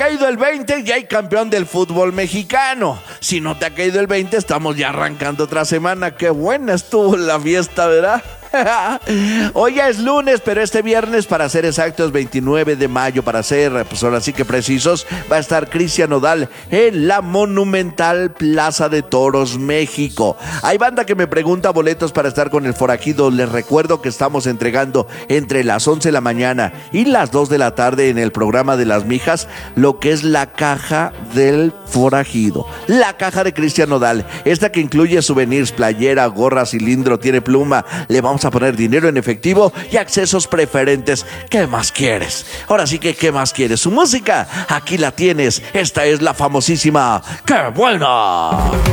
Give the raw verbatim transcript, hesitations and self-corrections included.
caído el veinte, ya hay campeón del fútbol mexicano. Si no te ha caído el veinte, estamos ya arrancando otra semana. Qué buena estuvo la fiesta, ¿verdad? Hoy ya es lunes, pero este viernes, para ser exactos, veintinueve de mayo, para ser, pues ahora sí que precisos, va a estar Cristian Nodal en la Monumental Plaza de Toros, México. Hay banda que me pregunta boletos para estar con el Forajido. Les recuerdo que estamos entregando entre las once de la mañana y las dos de la tarde en el programa de Las Mijas lo que es la caja del Forajido, la caja de Cristian Nodal, esta que incluye souvenirs, playera, gorra, cilindro, tiene pluma. Le vamos a poner dinero en efectivo y accesos preferentes. ¿Qué más quieres? Ahora sí que ¿qué más quieres? Su música, aquí la tienes. Esta es la famosísima ¡Qué buena!